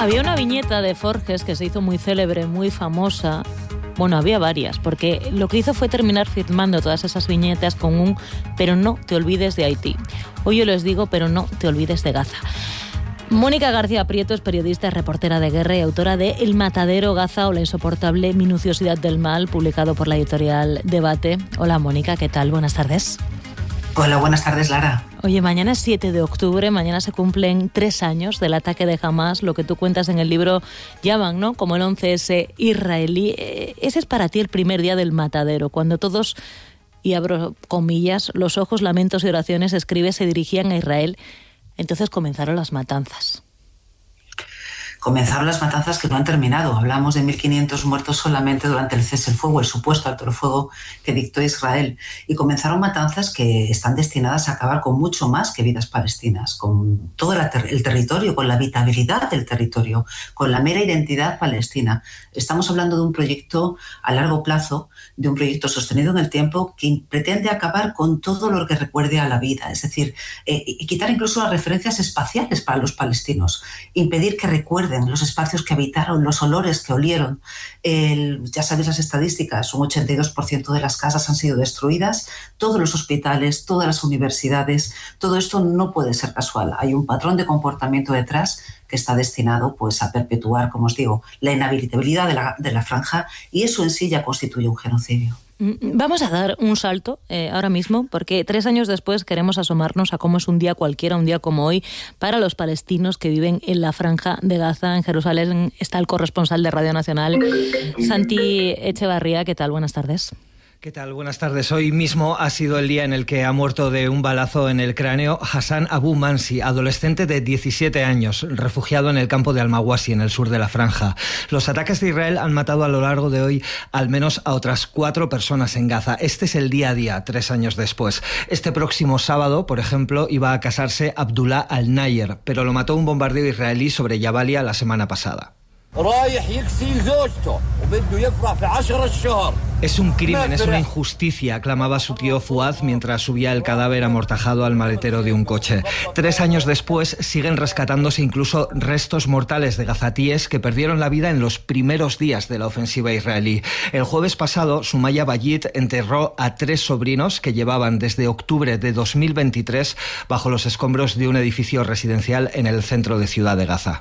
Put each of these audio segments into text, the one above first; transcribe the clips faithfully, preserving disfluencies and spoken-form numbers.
Había una viñeta de Forges que se hizo muy célebre, muy famosa. Bueno, había varias, porque lo que hizo fue terminar firmando todas esas viñetas con un "pero no te olvides de Haití". Hoy yo les digo, pero no te olvides de Gaza. Mónica García Prieto es periodista, reportera de guerra y autora de El matadero Gaza o la insoportable minuciosidad del mal, publicado por la editorial Debate. Hola Mónica, ¿qué tal? Buenas tardes. Hola, buenas tardes, Lara. Oye, mañana es siete de octubre, mañana se cumplen tres años del ataque de Hamás, lo que tú cuentas en el libro llaman, ¿no?, como el once ese israelí. Ese es para ti el primer día del matadero, cuando todos, y abro comillas, los ojos, lamentos y oraciones, escribes, se dirigían a Israel. Entonces comenzaron las matanzas. Comenzaron las matanzas que no han terminado. Hablamos de mil quinientos muertos solamente durante el cese el fuego, el supuesto alto el fuego que dictó Israel. Y comenzaron matanzas que están destinadas a acabar con mucho más que vidas palestinas, con todo el territorio, con la habitabilidad del territorio, con la mera identidad palestina. Estamos hablando de un proyecto a largo plazo, de un proyecto sostenido en el tiempo que pretende acabar con todo lo que recuerde a la vida, es decir, eh, y quitar incluso las referencias espaciales para los palestinos, impedir que recuerden los espacios que habitaron, los olores que olieron. El, ya sabéis las estadísticas, un ochenta y dos por ciento de las casas han sido destruidas, todos los hospitales, todas las universidades. Todo esto no puede ser casual. Hay un patrón de comportamiento detrás que está destinado pues, a perpetuar, como os digo, la inhabitabilidad de la, de la franja, y eso en sí ya constituye un genocidio. Vamos a dar un salto eh, ahora mismo, porque tres años después queremos asomarnos a cómo es un día cualquiera, un día como hoy, para los palestinos que viven en la Franja de Gaza. En Jerusalén está el corresponsal de Radio Nacional, Santi Echevarría. ¿Qué tal? Buenas tardes. ¿Qué tal? Buenas tardes. Hoy mismo ha sido el día en el que ha muerto de un balazo en el cráneo Hassan Abu Mansi, adolescente de diecisiete años, refugiado en el campo de Al-Mawasi, en el sur de la Franja. Los ataques de Israel han matado a lo largo de hoy al menos a otras cuatro personas en Gaza. Este es el día a día, tres años después. Este próximo sábado, por ejemplo, iba a casarse Abdullah Al-Nayer, pero lo mató un bombardeo israelí sobre Jabalia la semana pasada. Es un crimen, es una injusticia, clamaba su tío Fuad mientras subía el cadáver amortajado al maletero de un coche. Tres años después siguen rescatándose incluso restos mortales de gazatíes que perdieron la vida en los primeros días de la ofensiva israelí. El jueves pasado, Sumaya Bayit enterró a tres sobrinos que llevaban desde octubre de dos mil veintitrés bajo los escombros de un edificio residencial en el centro de Ciudad de Gaza.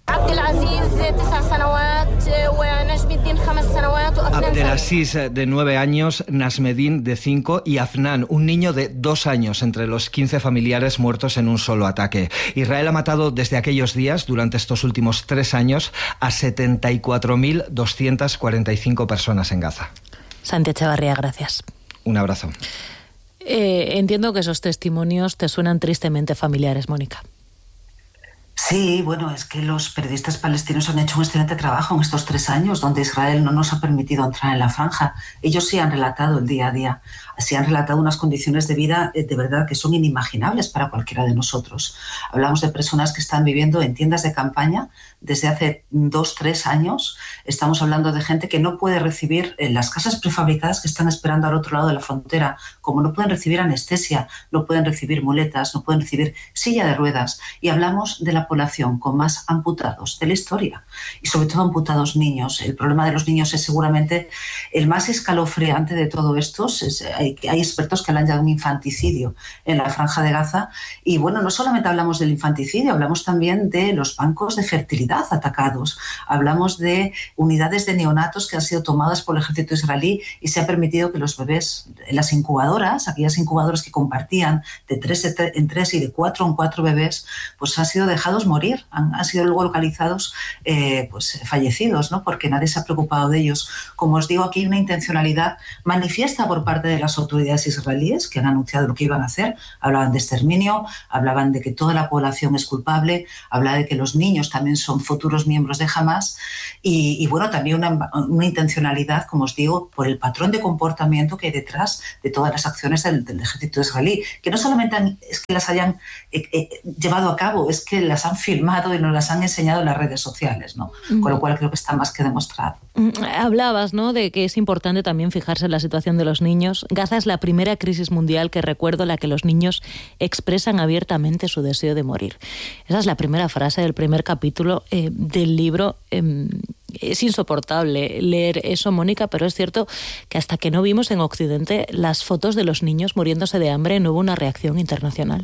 Abdelaziz, de nueve años, Nasmedin, de cinco, y Afnan, un niño de dos años, entre los quince familiares muertos en un solo ataque. Israel ha matado desde aquellos días, durante estos últimos tres años, a setenta y cuatro mil doscientas cuarenta y cinco personas en Gaza. Santi Echevarría, gracias. Un abrazo. Eh, entiendo que esos testimonios te suenan tristemente familiares, Mónica. Sí, bueno, es que los periodistas palestinos han hecho un excelente trabajo en estos tres años donde Israel no nos ha permitido entrar en la franja. Ellos sí han relatado el día a día, sí han relatado unas condiciones de vida de verdad que son inimaginables para cualquiera de nosotros. Hablamos de personas que están viviendo en tiendas de campaña desde hace dos, tres años. Estamos hablando de gente que no puede recibir en las casas prefabricadas que están esperando al otro lado de la frontera, como no pueden recibir anestesia, no pueden recibir muletas, no pueden recibir silla de ruedas. Y hablamos de la población con más amputados de la historia, y sobre todo amputados niños. El problema de los niños es seguramente el más escalofriante de todo esto. Es, hay, hay expertos que hablan ya de un infanticidio en la Franja de Gaza, y bueno, no solamente hablamos del infanticidio, hablamos también de los bancos de fertilidad atacados, hablamos de unidades de neonatos que han sido tomadas por el ejército israelí y se ha permitido que los bebés en las incubadoras, aquellas incubadoras que compartían de tres en tres y de cuatro en cuatro bebés, pues han sido dejados morir, han, han sido luego localizados eh, pues fallecidos, ¿no? Porque nadie se ha preocupado de ellos. Como os digo, aquí hay una intencionalidad manifiesta por parte de las autoridades israelíes que han anunciado lo que iban a hacer. Hablaban de exterminio, hablaban de que toda la población es culpable, hablaban de que los niños también son futuros miembros de Hamás y, y bueno, también una, una intencionalidad, como os digo, por el patrón de comportamiento que hay detrás de todas las acciones del, del ejército israelí, que no solamente han, es que las hayan eh, eh, llevado a cabo, es que las han filmado y nos las han enseñado en las redes sociales, ¿no? Mm. Con lo cual creo que está más que demostrado. Hablabas, ¿no?, de que es importante también fijarse en la situación de los niños. Gaza es la primera crisis mundial que recuerdo en la que los niños expresan abiertamente su deseo de morir. Esa es la primera frase del primer capítulo eh, del libro. Eh, Es insoportable leer eso, Mónica, pero es cierto que hasta que no vimos en Occidente las fotos de los niños muriéndose de hambre no hubo una reacción internacional.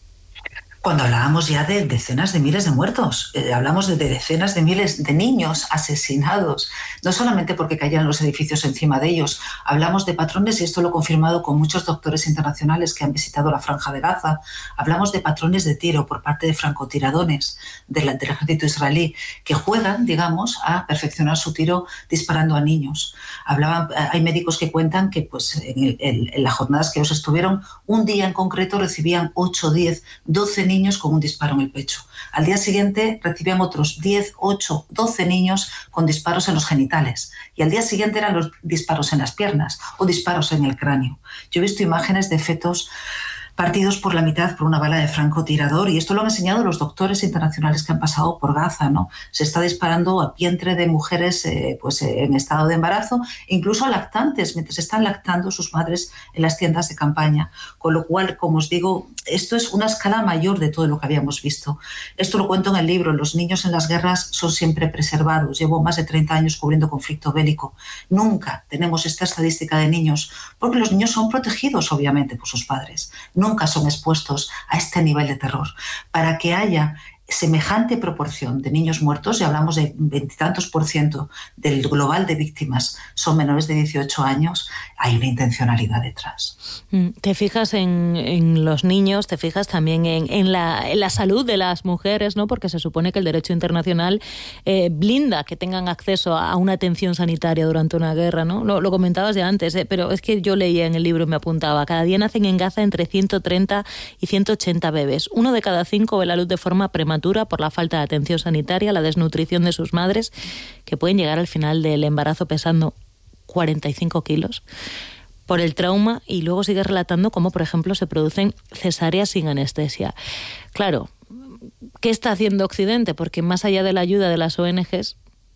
Cuando hablábamos ya de decenas de miles de muertos, eh, hablamos de, de decenas de miles de niños asesinados, no solamente porque caían los edificios encima de ellos, hablamos de patrones, y esto lo he confirmado con muchos doctores internacionales que han visitado la Franja de Gaza, hablamos de patrones de tiro por parte de francotiradones del, del ejército israelí que juegan, digamos, a perfeccionar su tiro disparando a niños. Hablaban, hay médicos que cuentan que pues, en, el, en, en las jornadas que ellos estuvieron, un día en concreto recibían ocho, diez, doce niños con un disparo en el pecho. Al día siguiente recibían otros diez, ocho, doce niños con disparos en los genitales. Y al día siguiente eran los disparos en las piernas o disparos en el cráneo. Yo he visto imágenes de fetos partidos por la mitad por una bala de francotirador, y esto lo han enseñado los doctores internacionales que han pasado por Gaza, ¿no? Se está disparando a vientre de mujeres eh, pues, eh, en estado de embarazo, incluso a lactantes, mientras están lactando sus madres en las tiendas de campaña. Con lo cual, como os digo, esto es una escala mayor de todo lo que habíamos visto. Esto lo cuento en el libro. Los niños en las guerras son siempre preservados. Llevo más de treinta años cubriendo conflicto bélico. Nunca tenemos esta estadística de niños, porque los niños son protegidos, obviamente, por sus padres. Nunca son expuestos a este nivel de terror. Para que haya semejante proporción de niños muertos, y hablamos de veintitantos por ciento del global de víctimas son menores de dieciocho años, hay una intencionalidad detrás. Te fijas en, en los niños, te fijas también en, en, la, en la salud de las mujeres, ¿no? Porque se supone que el derecho internacional eh, blinda que tengan acceso a una atención sanitaria durante una guerra, ¿no? Lo, lo comentabas ya antes, eh, pero es que yo leía en el libro y me apuntaba, cada día nacen en Gaza entre ciento treinta y ciento ochenta bebés. Uno de cada cinco ve la luz de forma prematura por la falta de atención sanitaria, la desnutrición de sus madres, que pueden llegar al final del embarazo pesando cuarenta y cinco kilos, por el trauma, y luego sigue relatando cómo, por ejemplo, se producen cesáreas sin anestesia. Claro, ¿qué está haciendo Occidente? Porque más allá de la ayuda de las O N Ges...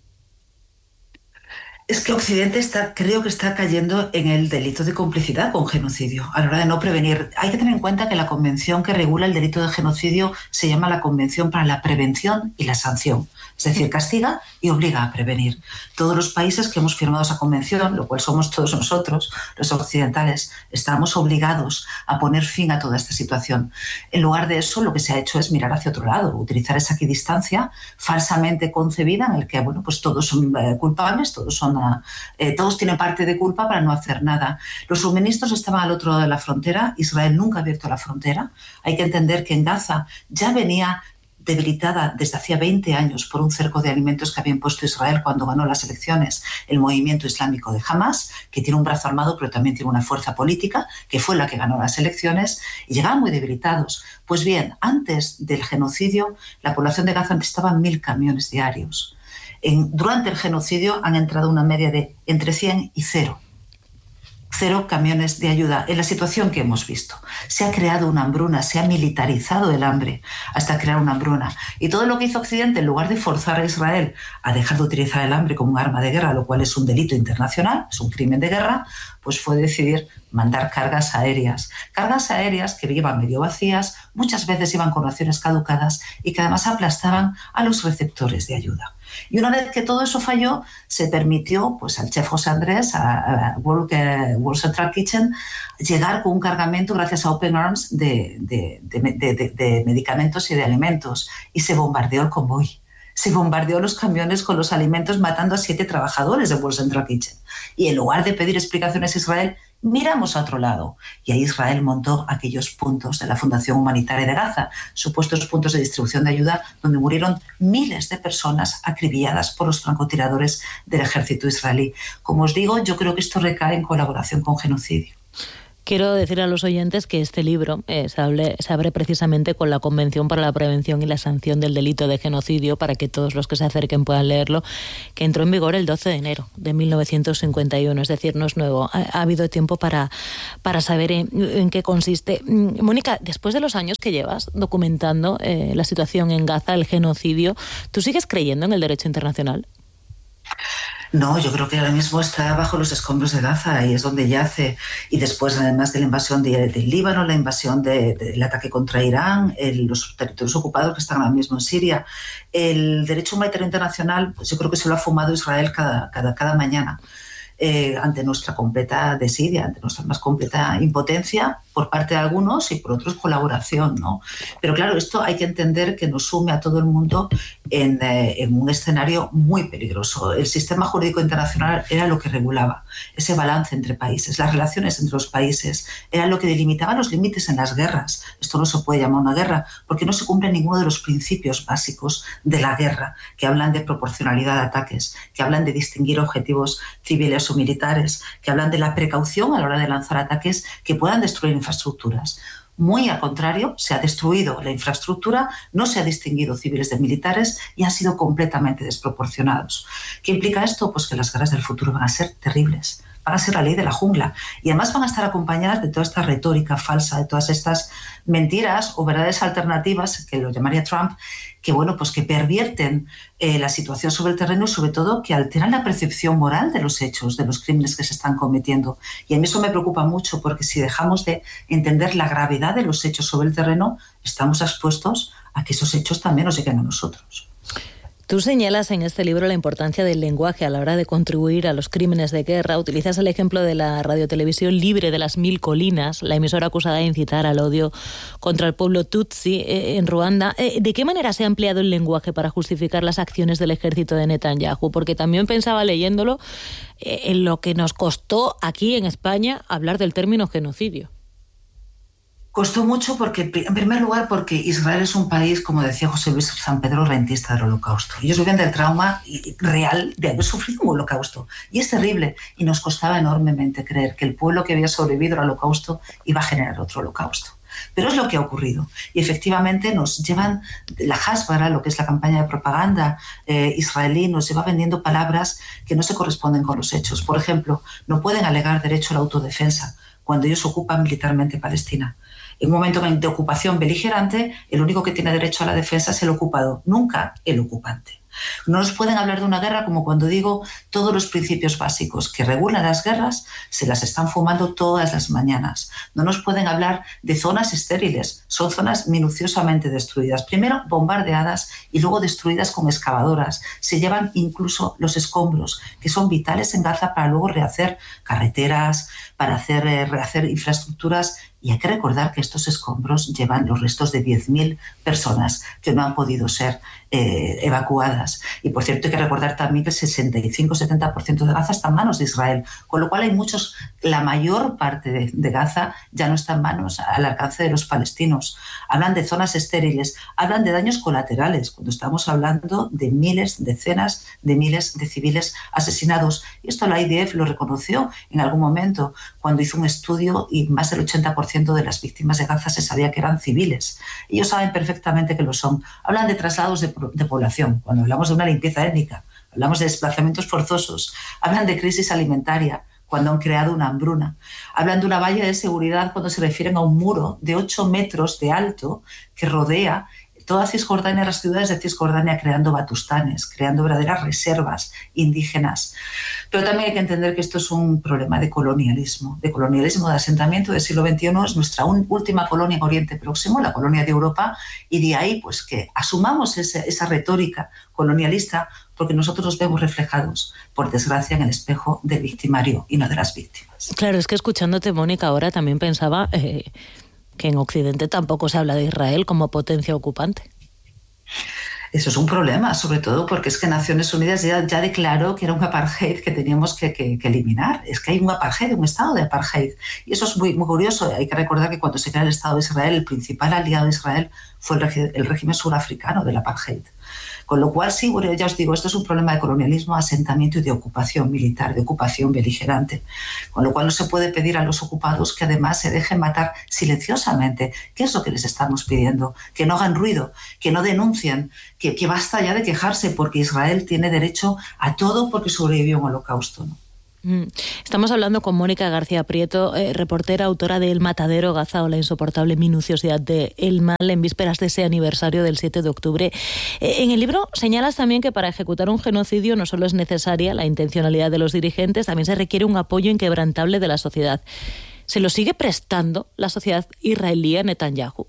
Es que Occidente está, creo que está cayendo en el delito de complicidad con genocidio a la hora de no prevenir. Hay que tener en cuenta que la convención que regula el delito de genocidio se llama la Convención para la Prevención y la Sanción. Es decir, castiga y obliga a prevenir. Todos los países que hemos firmado esa convención, lo cual somos todos nosotros, los occidentales, estamos obligados a poner fin a toda esta situación. En lugar de eso, lo que se ha hecho es mirar hacia otro lado, utilizar esa equidistancia falsamente concebida en el que, bueno, pues todos son eh, culpables, todos son Eh, todos tienen parte de culpa para no hacer nada. Los suministros estaban al otro lado de la frontera. Israel nunca ha abierto la frontera. Hay que entender que en Gaza ya venía debilitada desde hacía veinte años por un cerco de alimentos que había impuesto Israel cuando ganó las elecciones el movimiento islámico de Hamas, que tiene un brazo armado pero también tiene una fuerza política, que fue la que ganó las elecciones, y llegaban muy debilitados. Pues bien, antes del genocidio, la población de Gaza necesitaba mil camiones diarios. En, durante el genocidio han entrado una media de entre cien y cero. Cero camiones de ayuda. En la situación que hemos visto, se ha creado una hambruna, se ha militarizado el hambre hasta crear una hambruna. Y todo lo que hizo Occidente, en lugar de forzar a Israel a dejar de utilizar el hambre como un arma de guerra, lo cual es un delito internacional, es un crimen de guerra, pues fue decidir mandar cargas aéreas. Cargas aéreas que iban medio vacías, muchas veces iban con raciones caducadas y que además aplastaban a los receptores de ayuda. Y una vez que todo eso falló, se permitió pues, al chef José Andrés, a, a World, uh, World Central Kitchen, llegar con un cargamento, gracias a Open Arms, de, de, de, de, de, de medicamentos y de alimentos. Y se bombardeó el convoy. Se bombardeó los camiones con los alimentos, matando a siete trabajadores de World Central Kitchen. Y en lugar de pedir explicaciones a Israel, miramos a otro lado. Y ahí Israel montó aquellos puntos de la Fundación Humanitaria de Gaza, supuestos puntos de distribución de ayuda donde murieron miles de personas acribilladas por los francotiradores del ejército israelí. Como os digo, yo creo que esto recae en colaboración con genocidio. Quiero decir a los oyentes que este libro eh, se, hable, se abre precisamente con la Convención para la Prevención y la Sanción del Delito de Genocidio, para que todos los que se acerquen puedan leerlo, que entró en vigor el doce de enero de mil novecientos cincuenta y uno, es decir, no es nuevo. Ha, ha habido tiempo para, para saber en, en qué consiste. Mónica, después de los años que llevas documentando eh, la situación en Gaza, el genocidio, ¿tú sigues creyendo en el derecho internacional? No, yo creo que ahora mismo está bajo los escombros de Gaza y es donde yace. Y después, además de la invasión de, del Líbano, la invasión del de, de ataque contra Irán, el, los territorios ocupados que están ahora mismo en Siria, el derecho humanitario internacional, pues yo creo que se lo ha fumado Israel cada, cada, cada mañana. Eh, ante nuestra completa desidia, ante nuestra más completa impotencia por parte de algunos y por otros colaboración, ¿no? Pero claro, esto hay que entender que nos sume a todo el mundo en, eh, en un escenario muy peligroso. El sistema jurídico internacional era lo que regulaba ese balance entre países, las relaciones entre los países, era lo que delimitaba los límites en las guerras. Esto no se puede llamar una guerra porque no se cumple ninguno de los principios básicos de la guerra, que hablan de proporcionalidad de ataques, que hablan de distinguir objetivos civiles o militares, que hablan de la precaución a la hora de lanzar ataques que puedan destruir infraestructuras. Muy al contrario, se ha destruido la infraestructura, no se ha distinguido civiles de militares y han sido completamente desproporcionados. ¿Qué implica esto? Pues que las guerras del futuro van a ser terribles, van a ser la ley de la jungla y además van a estar acompañadas de toda esta retórica falsa, de todas estas mentiras o verdades alternativas, que lo llamaría Trump, que bueno, pues que pervierten eh, la situación sobre el terreno y sobre todo que alteran la percepción moral de los hechos, de los crímenes que se están cometiendo. Y a mí eso me preocupa mucho porque si dejamos de entender la gravedad de los hechos sobre el terreno, estamos expuestos a que esos hechos también nos lleguen a nosotros. Tú señalas en este libro la importancia del lenguaje a la hora de contribuir a los crímenes de guerra. Utilizas el ejemplo de la radiotelevisión libre de las Mil Colinas, la emisora acusada de incitar al odio contra el pueblo Tutsi eh, en Ruanda. Eh, ¿De qué manera se ha empleado el lenguaje para justificar las acciones del ejército de Netanyahu? Porque también pensaba leyéndolo eh, en lo que nos costó aquí en España hablar del término genocidio. Costó mucho porque, en primer lugar, porque Israel es un país, como decía José Luis San Pedro, rentista del holocausto. Ellos viven del trauma real de haber sufrido un holocausto. Y es terrible. Y nos costaba enormemente creer que el pueblo que había sobrevivido al holocausto iba a generar otro holocausto. Pero es lo que ha ocurrido. Y efectivamente nos llevan, la Hasbara, lo que es la campaña de propaganda eh, israelí, nos lleva vendiendo palabras que no se corresponden con los hechos. Por ejemplo, no pueden alegar derecho a la autodefensa cuando ellos ocupan militarmente Palestina. En un momento de ocupación beligerante, el único que tiene derecho a la defensa es el ocupado, nunca el ocupante. No nos pueden hablar de una guerra como cuando digo todos los principios básicos que regulan las guerras se las están fumando todas las mañanas. No nos pueden hablar de zonas estériles, son zonas minuciosamente destruidas. Primero bombardeadas y luego destruidas con excavadoras. Se llevan incluso los escombros, que son vitales en Gaza para luego rehacer carreteras, para hacer, eh, rehacer infraestructuras. Y hay que recordar que estos escombros llevan los restos de diez mil personas que no han podido ser eh, evacuadas. Y por cierto, hay que recordar también que el sesenta y cinco a setenta por ciento de Gaza está en manos de Israel, con lo cual hay muchos, la mayor parte de, de Gaza ya no está en manos, al alcance de los palestinos. Hablan de zonas estériles, hablan de daños colaterales, cuando estamos hablando de miles, decenas de miles de civiles asesinados. Y esto la I D F lo reconoció en algún momento, cuando hizo un estudio y más del ochenta por ciento de las víctimas de Gaza se sabía que eran civiles. Ellos saben perfectamente que lo son. Hablan de traslados de, de población, cuando hablamos de una limpieza étnica, hablamos de desplazamientos forzosos, hablan de crisis alimentaria, cuando han creado una hambruna. Hablan de una valla de seguridad cuando se refieren a un muro de ocho metros de alto que rodea toda Cisjordania, las ciudades de Cisjordania, creando batustanes, creando verdaderas reservas indígenas. Pero también hay que entender que esto es un problema de colonialismo, de colonialismo de asentamiento del siglo veintiuno. Es nuestra un, última colonia en Oriente Próximo, la colonia de Europa, y de ahí pues que asumamos ese, esa retórica colonialista porque nosotros nos vemos reflejados, por desgracia, en el espejo del victimario y no de las víctimas. Claro, es que escuchándote, Mónica, ahora también pensaba eh, que en Occidente tampoco se habla de Israel como potencia ocupante. Eso es un problema, sobre todo porque es que Naciones Unidas ya, ya declaró que era un apartheid que teníamos que, que, que eliminar. Es que hay un apartheid, un estado de apartheid. Y eso es muy, muy curioso. Hay que recordar que cuando se crea el Estado de Israel, el principal aliado de Israel fue el, regi- el régimen surafricano del apartheid. Con lo cual, sí, bueno, ya os digo, esto es un problema de colonialismo, asentamiento y de ocupación militar, de ocupación beligerante. Con lo cual no se puede pedir a los ocupados que además se dejen matar silenciosamente. ¿Qué es lo que les estamos pidiendo? Que no hagan ruido, que no denuncien, que, que basta ya de quejarse, porque Israel tiene derecho a todo porque sobrevivió un holocausto, ¿no? Estamos hablando con Mónica García Prieto, eh, reportera, autora de El Matadero, Gaza o la insoportable minuciosidad de El Mal, en vísperas de ese aniversario del siete de octubre. Eh, en el libro señalas también que para ejecutar un genocidio no solo es necesaria la intencionalidad de los dirigentes, también se requiere un apoyo inquebrantable de la sociedad. ¿Se lo sigue prestando la sociedad israelí a Netanyahu?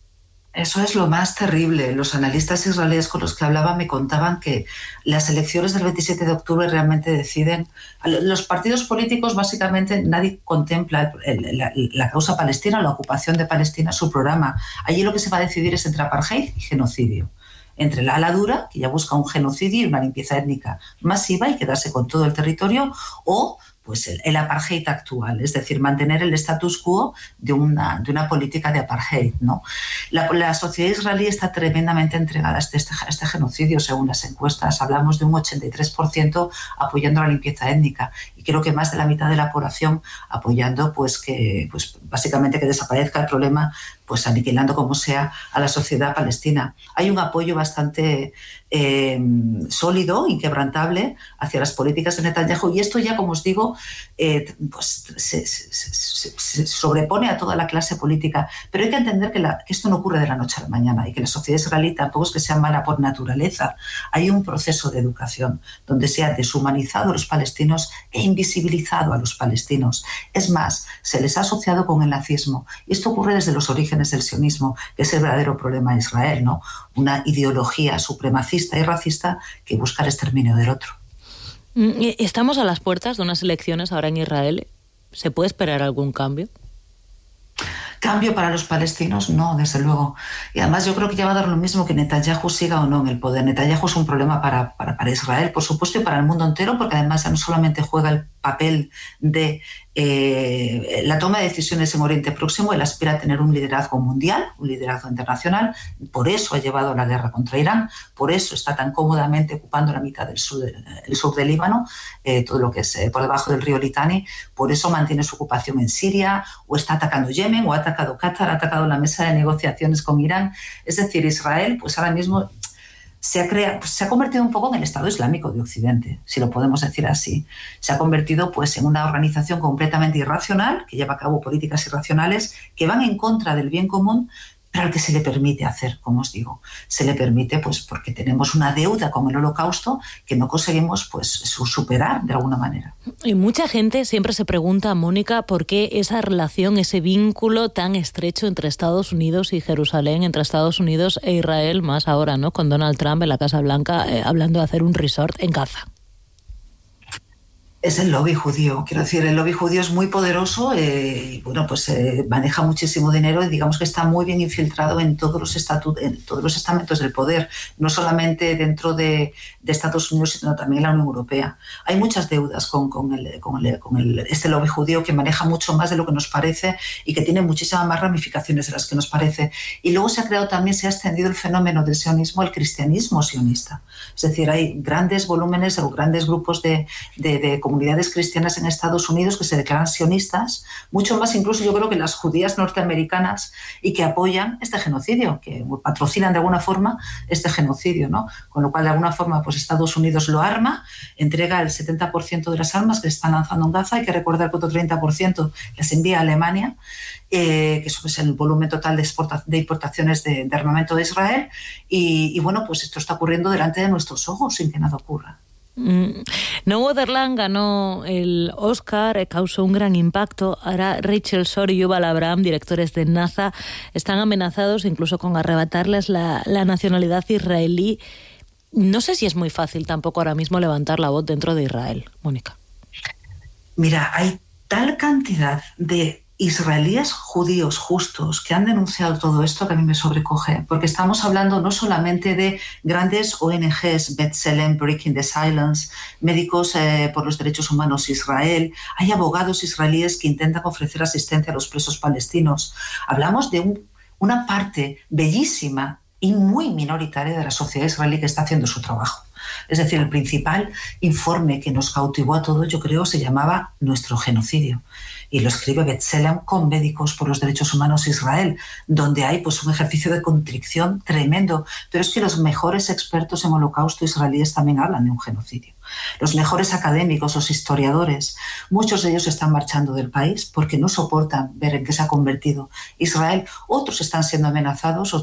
Eso es lo más terrible. Los analistas israelíes con los que hablaba me contaban que las elecciones del veintisiete de octubre realmente deciden. Los partidos políticos, básicamente, nadie contempla el, el, la, la causa palestina, la ocupación de Palestina, su programa. Allí lo que se va a decidir es entre apartheid y genocidio. Entre la ala dura, que ya busca un genocidio y una limpieza étnica masiva y quedarse con todo el territorio, o pues el, el apartheid actual, es decir, mantener el status quo de una, de una política de apartheid, ¿no? La, la sociedad israelí está tremendamente entregada a este, este, a este genocidio, según las encuestas. Hablamos de un ochenta y tres por ciento apoyando la limpieza étnica y creo que más de la mitad de la población apoyando pues que pues básicamente que desaparezca el problema, pues aniquilando como sea a la sociedad palestina. Hay un apoyo bastante eh, sólido, inquebrantable hacia las políticas de Netanyahu y esto ya, como os digo, eh, pues se, se, se, se sobrepone a toda la clase política. Pero hay que entender que, la, que esto no ocurre de la noche a la mañana y que la sociedad israelí tampoco es que sea mala por naturaleza. Hay un proceso de educación donde se ha deshumanizado a los palestinos e invisibilizado a los palestinos. Es más, se les ha asociado con el nazismo y esto ocurre desde los orígenes del sionismo, que es el verdadero problema de Israel, ¿no? Una ideología supremacista y racista que busca el exterminio del otro. Estamos a las puertas de unas elecciones ahora en Israel. ¿Se puede esperar algún cambio? ¿Cambio para los palestinos? No, desde luego. Y además yo creo que ya va a dar lo mismo que Netanyahu siga o no en el poder. Netanyahu es un problema para, para, para Israel, por supuesto, y para el mundo entero, porque además ya no solamente juega el papel de eh, la toma de decisiones en Oriente Próximo, él aspira a tener un liderazgo mundial, un liderazgo internacional, por eso ha llevado la guerra contra Irán, por eso está tan cómodamente ocupando la mitad del sur, el sur del Líbano, eh, todo lo que es eh, por debajo del río Litani, por eso mantiene su ocupación en Siria, o está atacando Yemen, o ha atacado Qatar, ha atacado la mesa de negociaciones con Irán. Es decir, Israel, pues ahora mismo se ha, creado, pues se ha convertido un poco en el Estado Islámico de Occidente, si lo podemos decir así. Se ha convertido pues, en una organización completamente irracional, que lleva a cabo políticas irracionales que van en contra del bien común, pero al que se le permite hacer, como os digo. Se le permite pues, porque tenemos una deuda con el Holocausto que no conseguimos pues, superar de alguna manera. Y mucha gente siempre se pregunta, Mónica, por qué esa relación, ese vínculo tan estrecho entre Estados Unidos y Jerusalén, entre Estados Unidos e Israel, más ahora, ¿no? Con Donald Trump en la Casa Blanca eh, hablando de hacer un resort en Gaza. Es el lobby judío, quiero decir, el lobby judío es muy poderoso eh, y bueno, pues eh, maneja muchísimo dinero y digamos que está muy bien infiltrado en todos los estatutos, en todos los estamentos del poder, no solamente dentro de, de Estados Unidos, sino también en la Unión Europea. Hay muchas deudas con, con, el, con, el, con el, este lobby judío que maneja mucho más de lo que nos parece y que tiene muchísimas más ramificaciones de las que nos parece. Y luego se ha creado también, se ha extendido el fenómeno del sionismo al cristianismo sionista. Es decir, hay grandes volúmenes o grandes grupos de, de, de comunidades cristianas en Estados Unidos que se declaran sionistas, mucho más incluso yo creo que las judías norteamericanas y que apoyan este genocidio, que patrocinan de alguna forma este genocidio, ¿no? Con lo cual de alguna forma pues Estados Unidos lo arma, entrega el setenta por ciento de las armas que se están lanzando en Gaza, hay que recordar que otro treinta por ciento las envía a Alemania, eh, que eso es el volumen total de, exporta, de importaciones de, de armamento de Israel y, y bueno, pues esto está ocurriendo delante de nuestros ojos sin que nada ocurra. Noah Werland ganó el Oscar, causó un gran impacto. Ahora Rachel Shor y Yuval Abraham, directores de NASA, están amenazados incluso con arrebatarles la, la nacionalidad israelí. No sé si es muy fácil tampoco ahora mismo levantar la voz dentro de Israel, Mónica. Mira, hay tal cantidad de israelíes judíos justos que han denunciado todo esto que a mí me sobrecoge, porque estamos hablando no solamente de grandes O N Ges, B'Tselem, Breaking the Silence, médicos eh, por los derechos humanos Israel, hay abogados israelíes que intentan ofrecer asistencia a los presos palestinos. Hablamos de un, una parte bellísima y muy minoritaria de la sociedad israelí que está haciendo su trabajo. Es decir, el principal informe que nos cautivó a todos, yo creo, se llamaba Nuestro genocidio. Y lo escribe B'Tselem con Médicos por los Derechos Humanos Israel, donde hay pues, un ejercicio de contrición tremendo. Pero es que los mejores expertos en holocausto israelíes también hablan de un genocidio. Los mejores académicos, los historiadores, muchos de ellos están marchando del país porque no soportan ver en qué se ha convertido Israel. Otros están siendo amenazados.